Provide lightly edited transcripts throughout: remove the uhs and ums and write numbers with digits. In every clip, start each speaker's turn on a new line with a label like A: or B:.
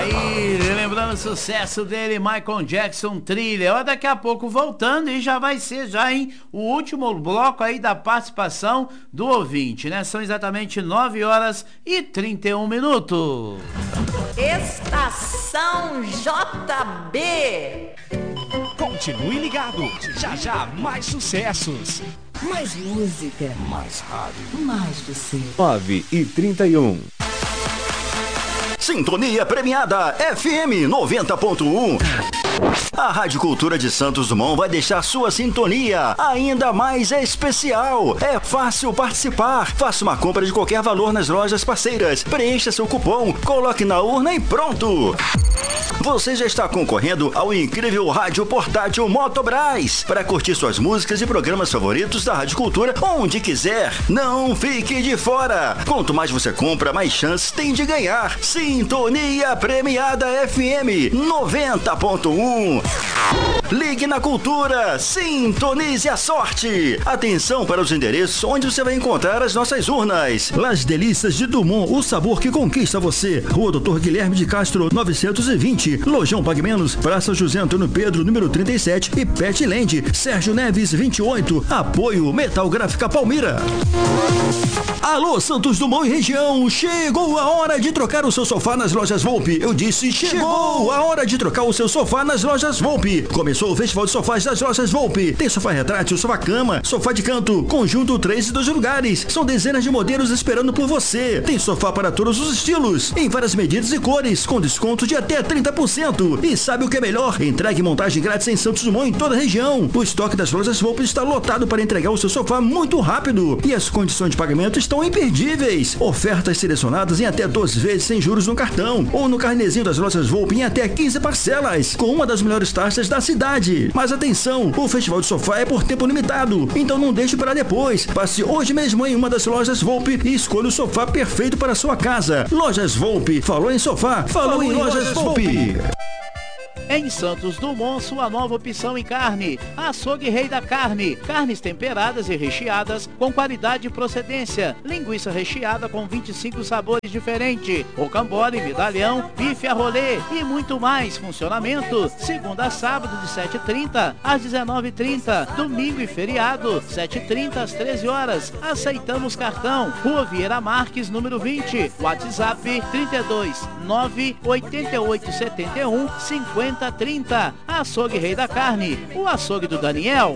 A: Aí, lembrando o sucesso dele, Michael Jackson, Thriller. Ó, daqui a pouco voltando e já vai ser hein, o último bloco aí da participação do ouvinte, né? São exatamente 9h31.
B: Estação JB.
C: Continue ligado, já mais sucessos.
B: Mais música.
C: Mais rádio.
B: Mais você.
D: 9h31.
E: Sintonia premiada FM 90.1. A Rádio Cultura de Santos Dumont vai deixar sua sintonia ainda mais especial. É fácil participar. Faça uma compra de qualquer valor nas lojas parceiras. Preencha seu cupom, coloque na urna e pronto. Você já está concorrendo ao incrível rádio portátil Motobras para curtir suas músicas e programas favoritos da Rádio Cultura onde quiser. Não fique de fora. Quanto mais você compra, mais chances tem de ganhar. Sintonia premiada FM 90.1. Ligue na Cultura, sintonize a sorte. Atenção para os endereços onde você vai encontrar as nossas urnas. Las Delícias de Dumont, o sabor que conquista você. Rua Doutor Guilherme de Castro, 920. Lojão Pague Menos, Praça José Antônio Pedro, número 37 e Petland, Sérgio Neves, 28. Apoio Metal Gráfica Palmira. Alô, Santos Dumont e região, chegou a hora de trocar o seu sofá nas lojas Volpe. Eu disse, chegou a hora de trocar o seu sofá nas lojas Volpe. Começou o Festival de Sofás das lojas Volpe. Tem sofá retrátil, sofá cama, sofá de canto, conjunto 3 e 2 lugares. São dezenas de modelos esperando por você. Tem sofá para todos os estilos, em várias medidas e cores, com desconto de até 30%. E sabe o que é melhor? Entregue e montagem grátis em Santos Dumont em toda a região. O estoque das lojas Volpe está lotado para entregar o seu sofá muito rápido. E as condições de pagamento estão imperdíveis. Ofertas selecionadas em até 12 vezes sem juros no cartão ou no carnezinho das lojas Volpe em até 15 parcelas, com uma das melhores taxas da cidade. Mas atenção, o Festival de Sofá é por tempo limitado, então não deixe para depois. Passe hoje mesmo em uma das lojas Volpe e escolha o sofá perfeito para a sua casa. Lojas Volpe. Falou em sofá, falou em lojas Volpe.
A: Em Santos Dumont, sua nova opção em carne. Açougue Rei da Carne. Carnes temperadas e recheadas com qualidade e procedência. Linguiça recheada com 25 sabores diferentes. Rocambole, medalhão, bife a rolê e muito mais. Funcionamento segunda a sábado de 7h30 às 19h30. Domingo e feriado 7h30 às 13 horas. Aceitamos cartão. Rua Vieira Marques, número 20. WhatsApp 32 988 71 50 30. Açougue Rei da Carne, o açougue do Daniel.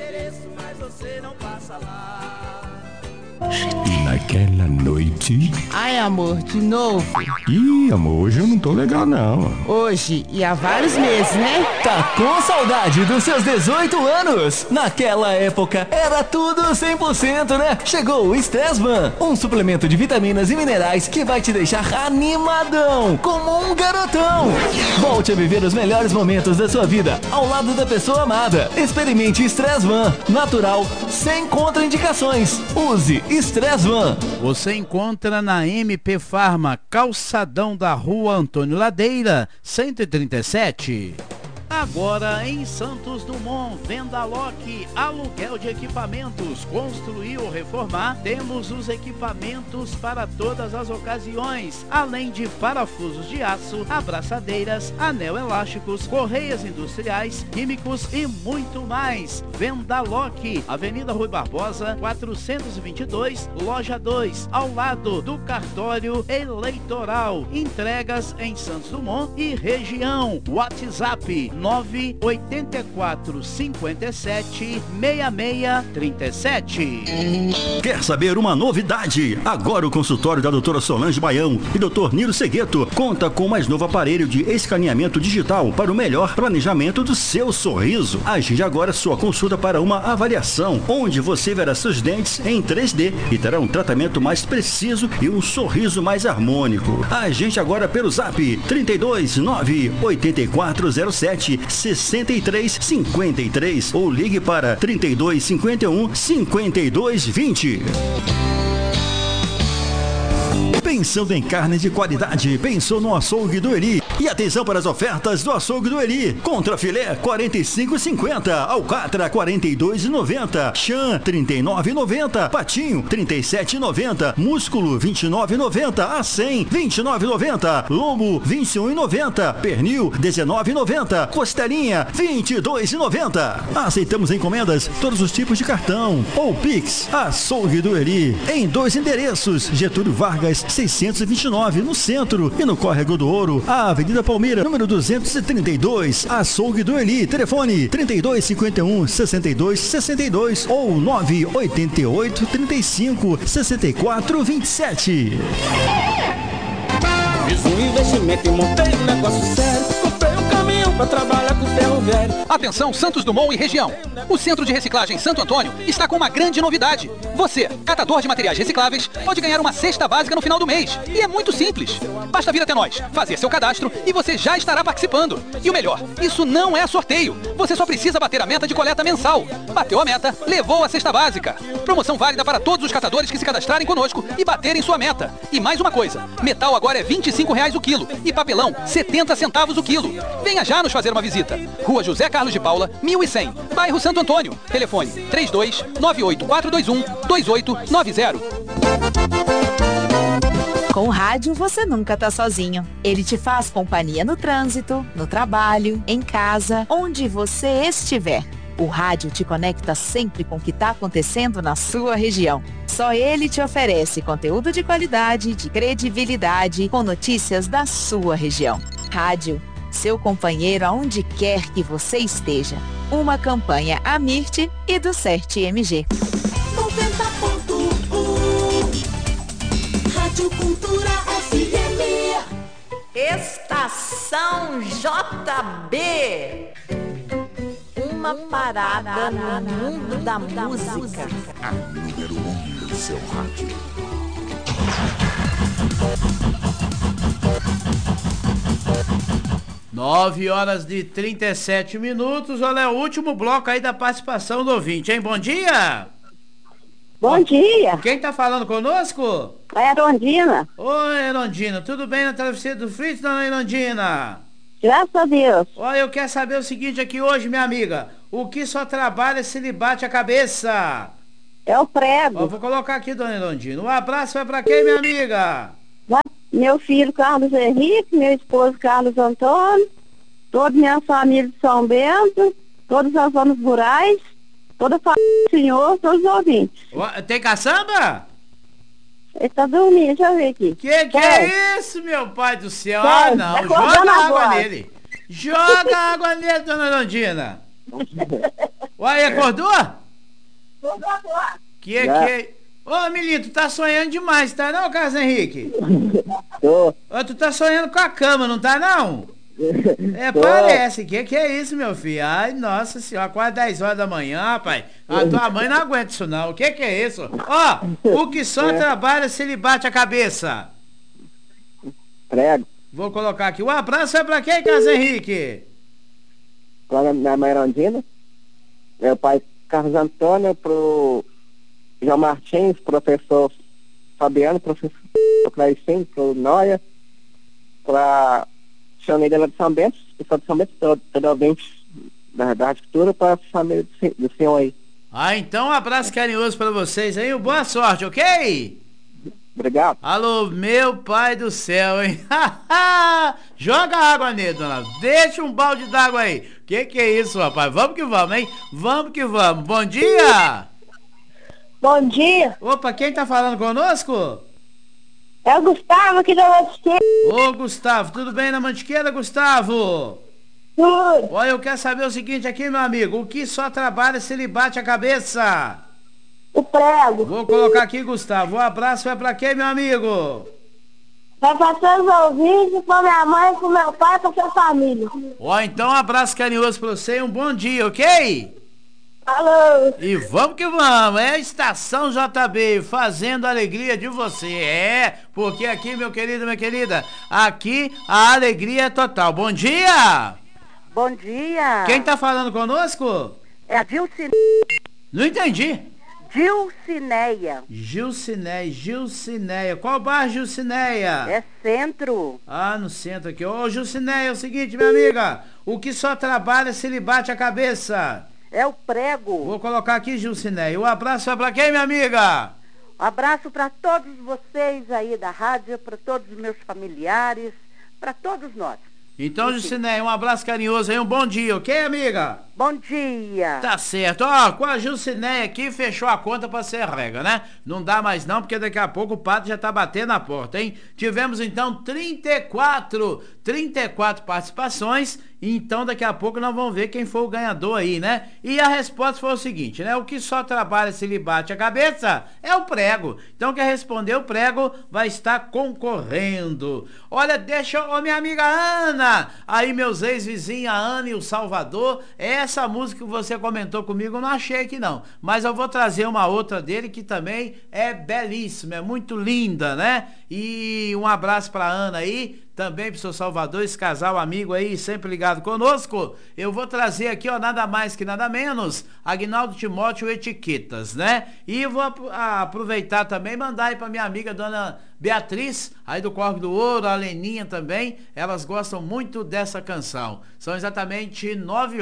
C: E naquela noite...
F: Ai, amor, de novo?
C: Ih, amor, hoje eu não tô legal, não.
F: Hoje e há vários meses, né?
G: Tá com saudade dos seus 18 anos? Naquela época era tudo 100%, né? Chegou o Stressman, um suplemento de vitaminas e minerais que vai te deixar animadão, como um garotão. Volte a viver os melhores momentos da sua vida ao lado da pessoa amada. Experimente Stressman, natural, sem contraindicações. Use Stressman.
A: Você encontra na MP Farma, calçadão da Rua Antônio Ladeira, 137. Agora em Santos Dumont, Vendaloc, aluguel de equipamentos, construir ou reformar, temos os equipamentos para todas as ocasiões, além de parafusos de aço, abraçadeiras, anel elásticos, correias industriais, químicos e muito mais. Vendaloc, Avenida Rui Barbosa, 422, Loja 2, ao lado do cartório eleitoral. Entregas em Santos Dumont e região. WhatsApp 984 57 66 37.
E: Quer saber uma novidade? Agora o consultório da doutora Solange Baião e doutor Nilo Segueto conta com o mais novo aparelho de escaneamento digital para o melhor planejamento do seu sorriso. Agende agora sua consulta para uma avaliação, onde você verá seus dentes em 3D e terá um tratamento mais preciso e um sorriso mais harmônico. Agende agora pelo Zap 32 98407 6353 ou ligue para 3251 5220. Pensando em carne de qualidade, pensou no açougue do Eli. E atenção para as ofertas do açougue do Eli. Contrafilé, R$ 45,50. Alcatra, R$ 42,90. Chã, R$ 39,90. Patinho, R$ 37,90. Músculo, R$ 29,90. A100, R$ 29,90. Lombo, R$ 21,90. Pernil, R$ 19,90. Costelinha, R$ 22,90. Aceitamos encomendas, todos os tipos de cartão ou Pix. Açougue do Eli, em 2 endereços: Getúlio Vargas 629 no centro e no Córrego do Ouro, a Avenida Palmeira, número 232. Açougue do Eli, telefone 3251 6262 ou 988 35 64 27.
H: Fiz um investimento e montei um negócio sério. Comprei um caminhão pra trabalhar com ferro velho.
I: Atenção, Santos Dumont e região. O Centro de Reciclagem Santo Antônio está com uma grande novidade. Você, catador de materiais recicláveis, pode ganhar uma cesta básica no final do mês. E é muito simples. Basta vir até nós, fazer seu cadastro e você já estará participando. E o melhor, isso não é sorteio. Você só precisa bater a meta de coleta mensal. Bateu a meta, levou a cesta básica. Promoção válida para todos os catadores que se cadastrarem conosco e baterem sua meta. E mais uma coisa, metal agora é R$ 25,00 o quilo e papelão 70 centavos o quilo. Venha já nos fazer uma visita. Rua José Carlos de Paula, 1100, bairro Santo Antônio. Telefone 32-98421-2890.
B: Com o rádio você nunca tá sozinho. Ele te faz companhia no trânsito, no trabalho, em casa, onde você estiver. O rádio te conecta sempre com o que está acontecendo na sua região. Só ele te oferece conteúdo de qualidade, de credibilidade, com notícias da sua região. Rádio, seu companheiro aonde quer que você esteja. Uma campanha Amirte e do CERT-MG.
J: 90.1 Rádio Cultura FM.
B: Estação JB. Uma parada no mundo da música.
J: A número 1 do seu rádio.
A: Nove horas de 37 minutos. Olha, é o último bloco aí da participação do ouvinte, hein? Bom dia!
K: Bom dia!
A: Quem tá falando conosco?
K: É a Erondina.
A: Oi, Erondina, tudo bem na travessia do Fritz, dona Erondina?
K: Graças a Deus.
A: Olha, eu quero saber o seguinte aqui hoje, minha amiga. O que só trabalha se lhe bate a cabeça?
K: É o prego.
A: Ó, vou colocar aqui, dona Erondina. Um abraço vai pra quem, minha amiga?
K: Meu filho Carlos Henrique, meu esposo Carlos Antônio, toda minha família de São Bento, todas as zonas rurais, toda a família do senhor, todos os ouvintes.
A: Tem caçamba?
K: Ele tá dormindo, deixa eu ver aqui.
A: Que é isso, meu pai do céu? Ah, não, joga água nele. Joga água nele, dona Erondina. Uai, acordou? Que... Ô, menino, tu tá sonhando demais, tá não, Carlos Henrique?
K: Tô.
A: Ô, tu tá sonhando com a cama, não tá não? É, parece. Que é isso, meu filho? Ai, nossa senhora, quase 10 horas da manhã, rapaz. A tua mãe não aguenta isso não. O que é isso? Ó, o que só trabalha se lhe bate a cabeça.
K: Prego.
A: Vou colocar aqui. Um abraço é pra quem, Carlos Henrique?
K: Pra minha mãe Erondina, meu pai Carlos Antônio, pro João Martins, professor Fabiano, professor Claicim, pro Noia, pra Sioneira de São Bento, pessoal de São Bento, todo ouvinte da Rádio Cultura, para a família do senhor aí.
A: Ah, então um abraço carinhoso para vocês aí, boa sorte, ok?
K: Obrigado.
A: Alô, meu pai do céu, hein? Joga água nele, dona. Deixa um balde d'água aí. Que é isso, rapaz? Vamos que vamos, hein? Vamos que vamos. Bom dia!
K: Bom dia!
A: Opa, quem tá falando conosco?
K: É o Gustavo aqui da Mantiqueira.
A: Ô, Gustavo, tudo bem na Mantiqueira, Gustavo?
K: Tudo.
A: Olha, eu quero saber o seguinte aqui, meu amigo. O que só trabalha se lhe bate a cabeça?
K: O prego.
A: Vou colocar aqui, Gustavo. Um abraço vai pra quem, meu amigo?
K: Vai pra todos os ouvintes, pra minha mãe, pro meu pai, pra sua família.
A: Ó, então um abraço carinhoso pra você e um bom dia, ok?
K: Alô.
A: E vamos que vamos, é a Estação JB, fazendo a alegria de você, porque aqui, meu querido, minha querida, aqui a alegria é total. Bom dia!
L: Bom dia!
A: Quem tá falando conosco?
L: É a Dilcine.
A: Não entendi. Gilcineia. Qual bairro, Gilcineia?
L: É centro.
A: Ah, no centro aqui. Ô, Gilcineia, é o seguinte, minha amiga. O que só trabalha se lhe bate a cabeça?
L: É o prego.
A: Vou colocar aqui, Gilcineia. Um abraço é pra quem, minha amiga?
L: Um abraço para todos vocês aí da rádio, para todos os meus familiares, para todos nós.
A: Então, Gilcineia, um abraço carinhoso aí, um bom dia, ok, amiga?
L: Bom dia.
A: Tá certo. Ó, com a Gilcineia aqui, fechou a conta pra ser regra, né? Não dá mais não, porque daqui a pouco o padre já tá batendo na porta, hein? Tivemos, então, 34 participações, e então daqui a pouco nós vamos ver quem foi o ganhador aí, né? E a resposta foi o seguinte, né? O que só trabalha se lhe bate a cabeça é o prego. Então, quem responder o prego vai estar concorrendo. Olha, minha amiga Ana, aí meus ex-vizinhos, a Ana e o Salvador, essa música que você comentou comigo eu não achei aqui não, mas eu vou trazer uma outra dele que também é belíssima, é muito linda, né? E um abraço pra Ana aí, também pro seu Salvador, esse casal amigo aí, sempre ligado conosco. Eu vou trazer aqui, ó, nada mais que nada menos, Aguinaldo Timóteo Etiquetas, né? E vou aproveitar também e mandar aí pra minha amiga dona Beatriz, aí do Corvo do Ouro, a Leninha também, elas gostam muito dessa canção. São exatamente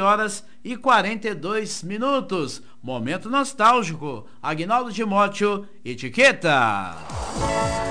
A: 9h42. Momento nostálgico, Aguinaldo Timóteo Etiqueta.